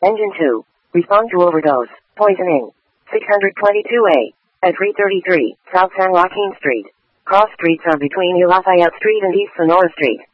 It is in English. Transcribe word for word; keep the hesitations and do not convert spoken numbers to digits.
Engine two. Respond to overdose. Poisoning. six twenty-two A. At three thirty-three, South San Joaquin Street. Cross streets are between East Lafayette Street and East Sonora Street.